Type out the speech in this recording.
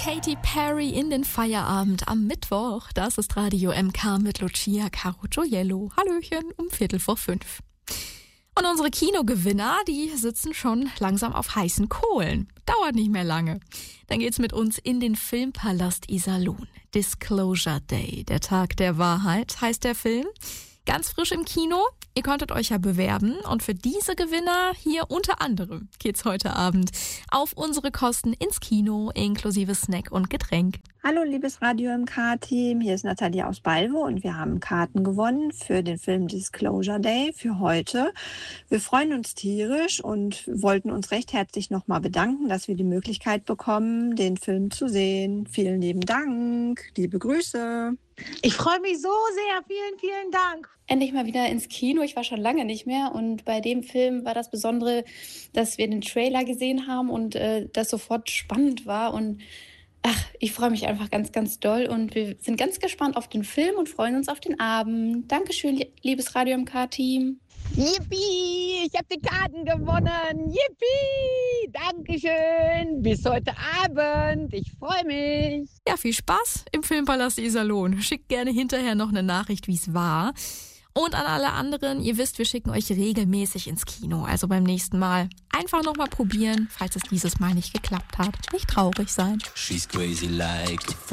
Katy Perry in den Feierabend am Mittwoch. Das ist Radio MK mit Lucia Carucciello. Hallöchen um 4:45. Und unsere Kinogewinner, die sitzen schon langsam auf heißen Kohlen. Dauert nicht mehr lange. Dann geht's mit uns in den Filmpalast Iserlohn. Disclosure Day, der Tag der Wahrheit, heißt der Film. Ganz frisch im Kino. Ihr konntet euch ja bewerben und für diese Gewinner hier unter anderem geht's heute Abend auf unsere Kosten ins Kino, inklusive Snack und Getränk. Hallo liebes Radio MK-Team, hier ist Nathalie aus Balve und wir haben Karten gewonnen für den Film Disclosure Day für heute. Wir freuen uns tierisch und wollten uns recht herzlich nochmal bedanken, dass wir die Möglichkeit bekommen, den Film zu sehen. Vielen lieben Dank, liebe Grüße. Ich freue mich so sehr, vielen, vielen Dank. Endlich mal wieder ins Kino, ich war schon lange nicht mehr und bei dem Film war das Besondere, dass wir den Trailer gesehen haben und das sofort spannend war und ich freue mich einfach ganz, ganz doll und wir sind ganz gespannt auf den Film und freuen uns auf den Abend. Dankeschön, liebes Radio MK-Team. Yippie, ich habe die Karten gewonnen. Yippie, Dankeschön. Bis heute Abend. Ich freue mich. Ja, viel Spaß im Filmpalast Iserlohn. Schickt gerne hinterher noch eine Nachricht, wie es war. Und an alle anderen, ihr wisst, wir schicken euch regelmäßig ins Kino. Also beim nächsten Mal einfach nochmal probieren, falls es dieses Mal nicht geklappt hat. Nicht traurig sein. She's crazy like a